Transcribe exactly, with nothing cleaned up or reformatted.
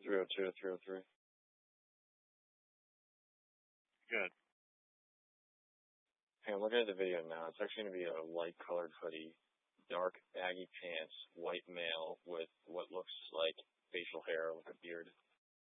three oh two to three oh three. Good. Hey, I'm looking at the video now. It's actually going to be a light colored hoodie, dark baggy pants, white male with